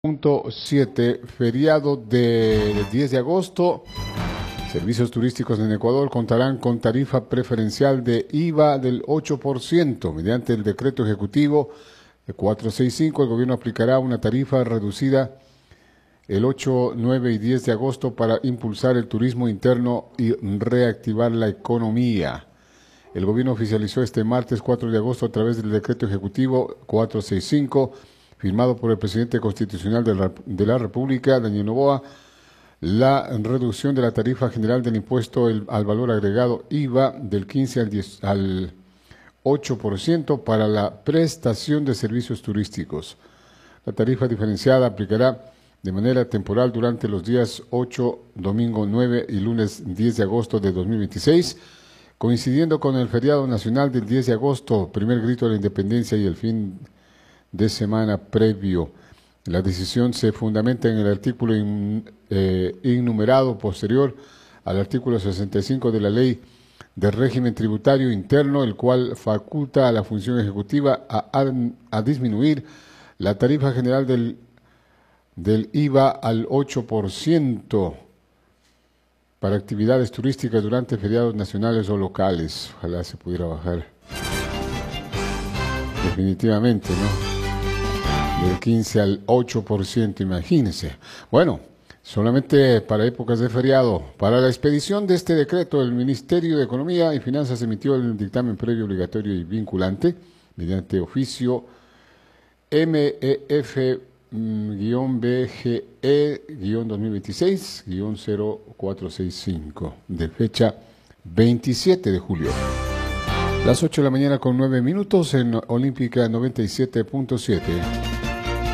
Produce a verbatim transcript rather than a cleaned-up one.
Punto siete, feriado del diez de agosto. Servicios turísticos en Ecuador contarán con tarifa preferencial de I V A del ocho por ciento. Mediante el decreto ejecutivo cuatrocientos sesenta y cinco, el gobierno aplicará una tarifa reducida el ocho, nueve y diez de agosto para impulsar el turismo interno y reactivar la economía. El gobierno oficializó este martes cuatro de agosto a través del decreto ejecutivo cuatrocientos sesenta y cinco, firmado por el presidente constitucional de la, de la República, Daniel Noboa, la reducción de la tarifa general del impuesto el, al valor agregado I V A del quince al, diez, al ocho por ciento para la prestación de servicios turísticos. La tarifa diferenciada aplicará de manera temporal durante los días ocho, domingo nueve y lunes diez de agosto de dos mil veintiséis, coincidiendo con el feriado nacional del diez de agosto, primer grito de la independencia y el fin de semana previo. La decisión se fundamenta en el artículo in, eh, innumerado posterior al artículo sesenta y cinco de la Ley del Régimen Tributario Interno, el cual faculta a la función ejecutiva a, a, a disminuir la tarifa general del, del I V A al ocho por ciento para actividades turísticas durante feriados nacionales o locales. Ojalá se pudiera bajar. Definitivamente, ¿no? Del quince al ocho por ciento, imagínense. Bueno, solamente para épocas de feriado. Para la expedición de este decreto, el Ministerio de Economía y Finanzas emitió el dictamen previo obligatorio y vinculante mediante oficio M E F B G E dos mil veintiséis cero cuatro seis cinco de fecha veintisiete de julio. Las ocho de la mañana con nueve minutos en Olímpica noventa y siete punto siete.